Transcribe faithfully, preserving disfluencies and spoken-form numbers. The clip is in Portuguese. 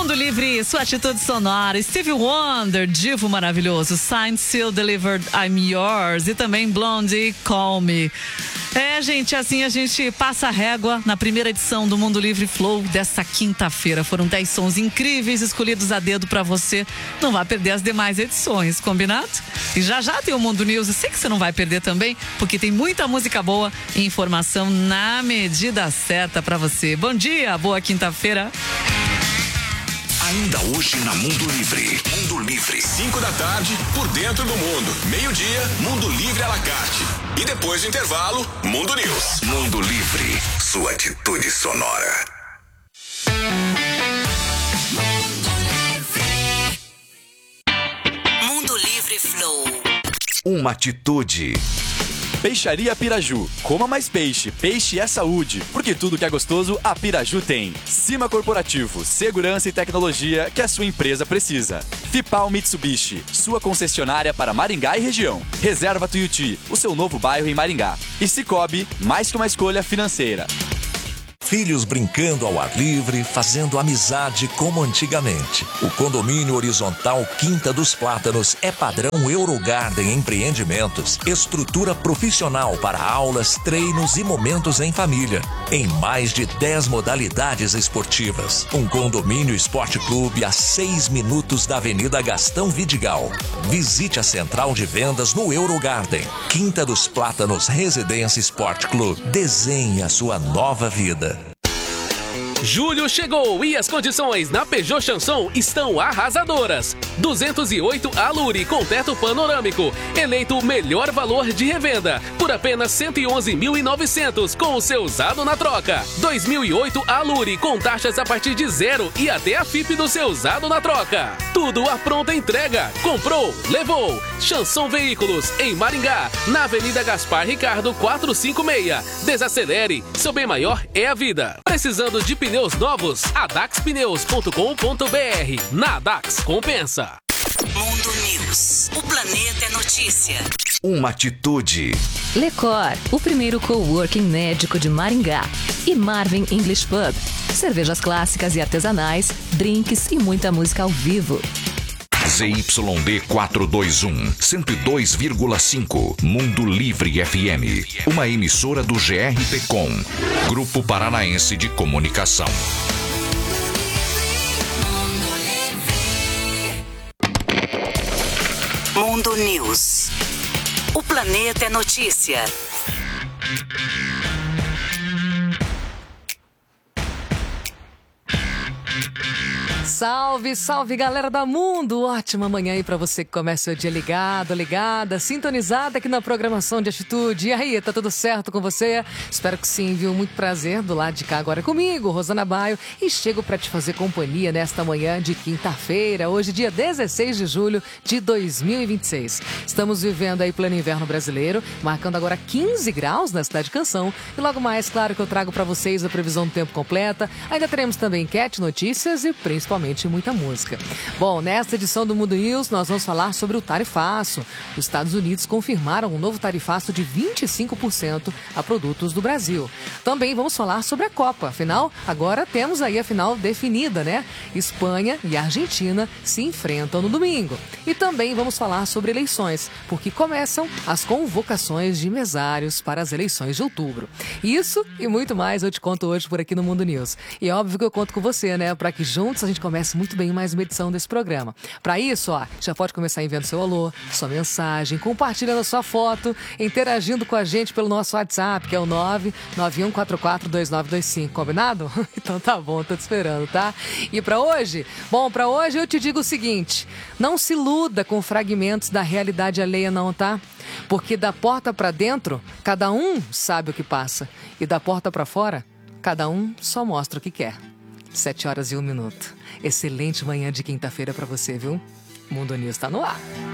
Mundo Livre, sua atitude sonora. Stevie Wonder, divo maravilhoso. Signed, Seal, Delivered, I'm Yours. E também Blondie, Call Me. É, gente, assim a gente passa a régua na primeira edição do Mundo Livre Flow desta quinta-feira. Foram dez sons incríveis escolhidos a dedo pra você. Não vai perder as demais edições, combinado? E já já tem o Mundo News. Eu sei que você não vai perder também, porque tem muita música boa e informação na medida certa pra você. Bom dia, boa quinta-feira. Ainda hoje na Mundo Livre. Mundo Livre. Cinco da tarde, por dentro do mundo. Meio-dia, Mundo Livre à la carte. E depois do intervalo, Mundo News. Mundo Livre. Sua atitude sonora. Mundo Livre Flow. Uma atitude. Peixaria Piraju. Coma mais peixe. Peixe é saúde. Porque tudo que é gostoso, a Piraju tem. Cima Corporativo. Segurança e tecnologia que a sua empresa precisa. Fipal Mitsubishi. Sua concessionária para Maringá e região. Reserva Tuiuti. O seu novo bairro em Maringá. E Cicobi. Mais que uma escolha financeira. Filhos brincando ao ar livre, fazendo amizade como antigamente. O condomínio horizontal Quinta dos Plátanos é padrão Eurogarden Empreendimentos. Estrutura profissional para aulas, treinos e momentos em família. Em mais de dez modalidades esportivas. Um condomínio esporte clube a seis minutos da Avenida Gastão Vidigal. Visite a central de vendas no Eurogarden. Quinta dos Plátanos Residência Sport Club. Desenhe a sua nova vida. Julho chegou e as condições na Peugeot Chanson estão arrasadoras. duzentos e oito Alure com teto panorâmico, eleito o melhor valor de revenda, por apenas cento e onze mil e novecentos com o seu usado na troca. dois mil e oito Alure com taxas a partir de zero e até a F I P do seu usado na troca. Tudo à pronta entrega. Comprou, levou. Chanson Veículos, em Maringá, na Avenida Gaspar Ricardo quatrocentos e cinquenta e seis. Desacelere, seu bem maior é a vida. Precisando de pneus novos? a dax pneus ponto com ponto b r. Na Dax compensa. Mundo News. O planeta é notícia. Uma atitude. Lecor, o primeiro coworking médico de Maringá. E Marvin English Pub. Cervejas clássicas e artesanais, drinks e muita música ao vivo. Z Y D quatrocentos e vinte e um, cento e dois vírgula cinco, Mundo Livre F M. Uma emissora do G R P Com, Grupo Paranaense de Comunicação. Mundo News. O planeta é notícia. Salve, salve galera da Mundo! Ótima manhã aí pra você que começa o dia ligado, ligada, sintonizada aqui na programação de Atitude. E aí, tá tudo certo com você? Espero que sim, viu? Muito prazer do lado de cá agora comigo, Rosana Baio, e chego pra te fazer companhia nesta manhã de quinta-feira, hoje dia dezesseis de julho de dois mil e vinte e seis. Estamos vivendo aí pleno inverno brasileiro, marcando agora quinze graus na cidade de Canção. E logo mais, claro que eu trago pra vocês a previsão do tempo completa. Ainda teremos também enquete, notícias e principalmente muita música. Bom, nesta edição do Mundo News, nós vamos falar sobre o tarifaço. Os Estados Unidos confirmaram um novo tarifaço de vinte e cinco por cento a produtos do Brasil. Também vamos falar sobre a Copa. Afinal, agora temos aí a final definida, né? Espanha e Argentina se enfrentam no domingo. E também vamos falar sobre eleições, porque começam as convocações de mesários para as eleições de outubro. Isso e muito mais eu te conto hoje por aqui no Mundo News. E é óbvio que eu conto com você, né? Para que juntos a gente comece muito bem mais uma edição desse programa. Para isso, ó, já pode começar enviando seu alô, sua mensagem, compartilhando a sua foto, interagindo com a gente pelo nosso WhatsApp, que é o nove nove um quatro quatro dois nove dois cinco, combinado? Então tá bom, tô te esperando, tá? E para hoje? Bom, para hoje eu te digo o seguinte, não se iluda com fragmentos da realidade alheia não, tá? Porque da porta para dentro, cada um sabe o que passa, e da porta para fora, cada um só mostra o que quer. Sete horas e um minuto. Excelente manhã de quinta-feira pra você, viu? Mundo News tá no ar.